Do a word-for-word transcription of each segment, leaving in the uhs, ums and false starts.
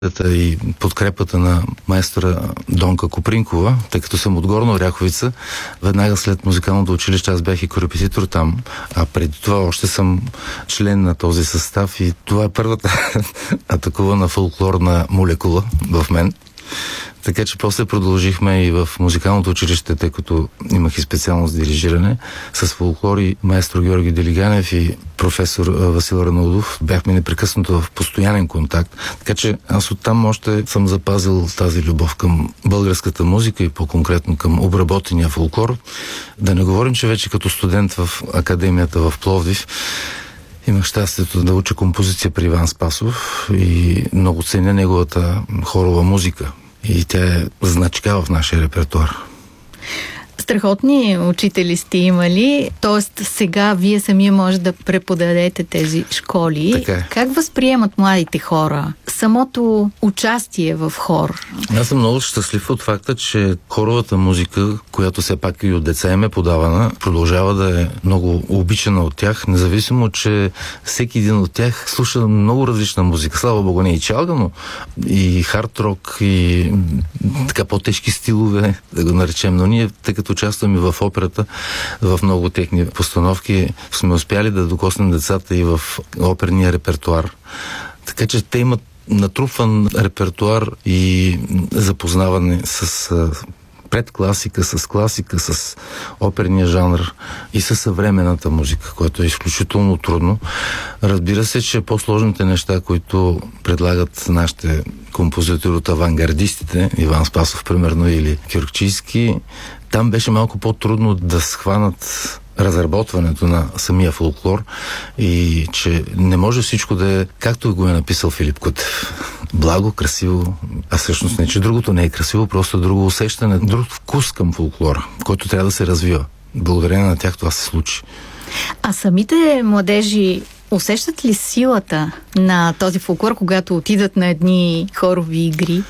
и подкрепата на маестра Донка Копринкова, тъй като съм от Горна Оряховица. Веднага след музикалното училище аз бях и корепетитор там, а преди това още съм член на този състав и това е първата атакувана фолклорна молекула в мен. Така че после продължихме и в музикалното училище, тъй като имах и специалност дирижиране с фолклори, маестро Георги Делиганев и професор Васил Ранаудов. Бяхме непрекъснато в постоянен контакт. Така че аз оттам още съм запазил тази любов към българската музика и по-конкретно към обработения фолклор. Да не говорим, че вече като студент в академията в Пловдив имах щастието да уча композиция при Иван Спасов и много ценя неговата хорова музика. И тя е значка в нашия репертуар. Страхотни учители сте имали, т.е. сега вие самия може да преподадете тези школи. Така. Как възприемат младите хора самото участие в хор? Аз съм много щастлив от факта, че хоровата музика, която все пак и от деца им е подавана, продължава да е много обичана от тях, независимо, че всеки един от тях слуша много различна музика. Слава Богу, не и чалга, но и хард-рок, и така по-тежки стилове, да го наречем. Но ние, тъй като участваме в операта, в много техни постановки, сме успяли да докоснем децата и в оперния репертуар. Така че те имат натрупван репертуар и запознаване с предкласика, с класика, с оперния жанр и с съвременната музика, което е изключително трудно. Разбира се, че по-сложните неща, които предлагат нашите композитори от авангардистите, Иван Спасов, примерно, или Кюркчийски, там беше малко по-трудно да схванат разработването на самия фолклор и че не може всичко да е както го е написал Филип Кутев. Благо, красиво, а всъщност не, че другото не е красиво, просто друго усещане, друг вкус към фолклора, който трябва да се развива. Благодарение на тях това се случи. А самите младежи усещат ли силата на този фолклор, когато отидат на едни хорови игри?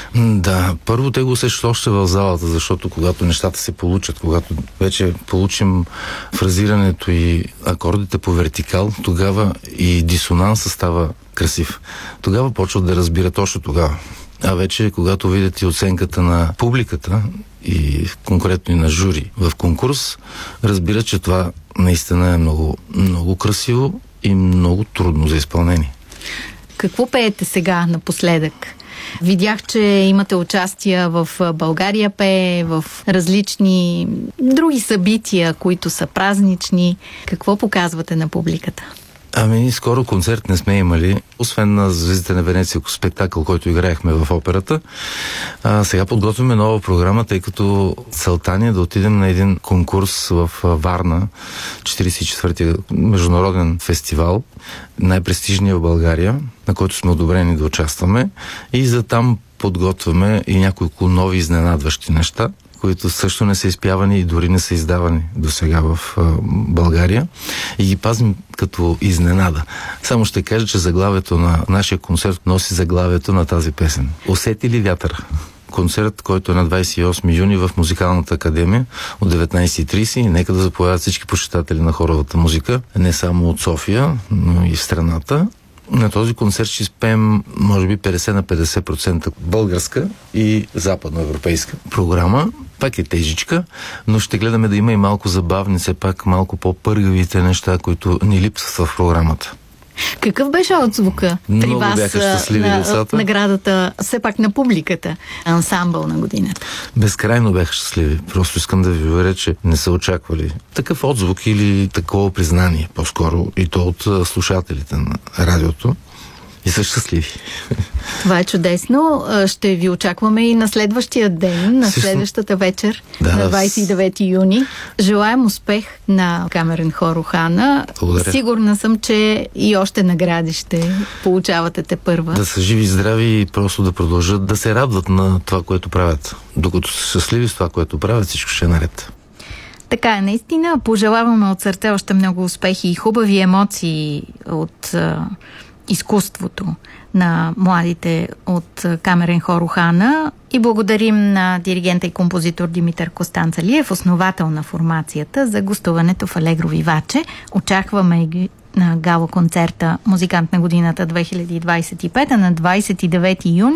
Да, първо те го усещат още в залата, защото когато нещата се получат, когато вече получим фразирането и акордите по вертикал, тогава и дисонанса става красив. Тогава почват да разбират още тогава. А вече, когато видят и оценката на публиката и конкретно и на жури в конкурс, разбират, че това наистина е много, много красиво и много трудно за изпълнение. Какво пеете сега напоследък? Видях, че имате участия в България пее, в различни други събития, които са празнични. Какво показвате на публиката? Ами, скоро концерт не сме имали, освен на Звездите на Венеция спектакъл, който играехме в операта. А, сега подготвяме нова програма, тъй като целта ни е да отидем на един конкурс в Варна, четиридесет и четвъртия международен фестивал, най-престижния в България, на който сме одобрени да участваме, и за там подготвяме и няколко нови изненадващи неща, които също не са изпявани и дори не са издавани до сега в а, България, и ги пазим като изненада. Само ще кажа, че заглавието на нашия концерт носи заглавието на тази песен. Усети ли вятъра? Концерт, който е на двадесет и осми юни в Музикалната академия от деветнадесет и тридесет, и нека да заповядат всички почитатели на хоровата музика, не само от София, но и в страната. На този концерт ще изпеем, може би, петдесет на петдесет процента българска и западноевропейска програма. Пак е тежичка, но ще гледаме да има и малко забавни, все пак малко по-пъргавите неща, които ни липсват в програмата. Какъв беше отзвука при Много вас бяха щастливи на децата. наградата, все пак на публиката, ансамбъл на годината? Безкрайно бяха щастливи. Просто искам да ви уверя, че не са очаквали такъв отзвук или такова признание, по-скоро, и то от слушателите на радиото. И са щастливи. Това е чудесно. Ще ви очакваме и на следващия ден, на следващата вечер, да, на двадесет и девети юни. Желаем успех на камерен хор Охана. Благодаря. Сигурна съм, че и още награди ще получавате те първа. Да са живи и здрави и просто да продължат да се радват на това, което правят. Докато са щастливи с това, което правят, всичко ще е наред. Така е, наистина. Пожелаваме от сърце още много успехи и хубави емоции от изкуството на младите от камерен хор Охана, и благодарим на диригента и композитор Димитър Костанцалиев, основател на формацията, за гостуването в Алегро Виваче. Очакваме ги на гала концерта Музикант на годината две хиляди двадесет и пета на двадесет и девети юни